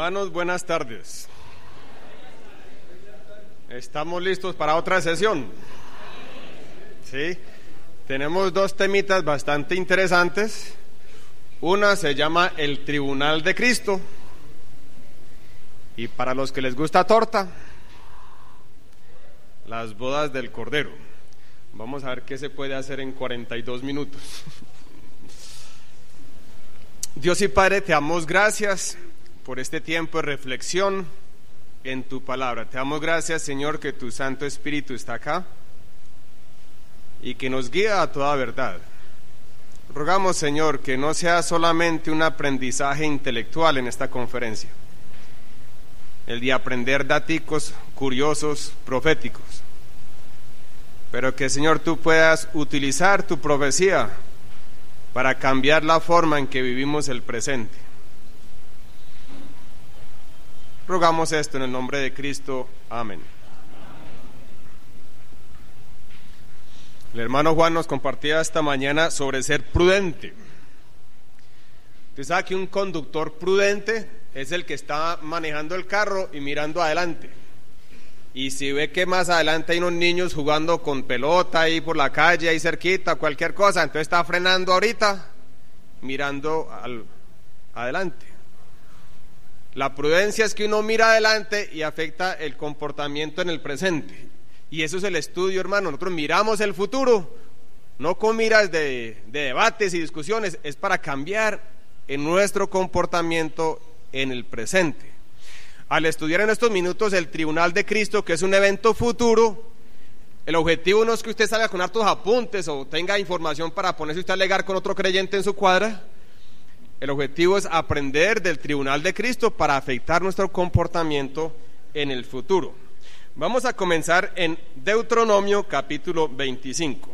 Hermanos, buenas tardes. ¿Estamos listos para otra sesión? Sí. Tenemos dos temitas bastante interesantes. Una se llama el Tribunal de Cristo. Y para los que les gusta torta, las bodas del Cordero. Vamos a ver qué se puede hacer en 42 minutos. Dios y Padre, te damos gracias por este tiempo de reflexión en tu palabra. Te damos gracias, Señor, que tu Santo Espíritu está acá y que nos guía a toda verdad. Rogamos, Señor, que no sea solamente un aprendizaje intelectual en esta conferencia, el de aprender daticos curiosos, proféticos, pero que, Señor, tú puedas utilizar tu profecía para cambiar la forma en que vivimos el presente. Rogamos esto en el nombre de Cristo. Amén. El hermano Juan nos compartía esta mañana sobre ser prudente. Usted sabe que un conductor prudente es el que está manejando el carro y mirando adelante. Y si ve que más adelante hay unos niños jugando con pelota ahí por la calle, ahí cerquita, cualquier cosa, entonces está frenando ahorita, mirando adelante. La prudencia es que uno mira adelante y afecta el comportamiento en el presente. Y eso es el estudio, hermano. Nosotros miramos el futuro, no con miras de debates y discusiones, es para cambiar en nuestro comportamiento en el presente. Al estudiar en estos minutos el Tribunal de Cristo, que es un evento futuro, el objetivo no es que usted salga con hartos apuntes o tenga información para ponerse usted a alegar con otro creyente en su cuadra. El objetivo es aprender del Tribunal de Cristo para afectar nuestro comportamiento en el futuro. Vamos a comenzar en Deuteronomio capítulo 25.